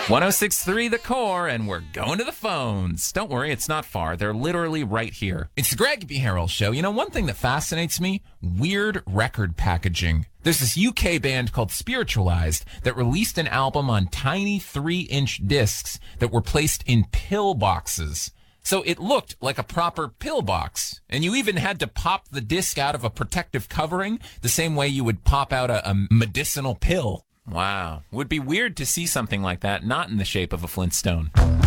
106.3 The Core, and we're going to the phones. Don't worry, it's not far. They're literally right here. It's the Greg B. Harrell Show. You know, one thing that fascinates me? Weird record packaging. There's this UK band called Spiritualized that released an album on tiny 3-inch discs that were placed in pill boxes. So it looked like a proper pill box. And you even had to pop the disc out of a protective covering the same way you would pop out a medicinal pill. Wow. Would be weird to see something like that not in the shape of a Flintstone.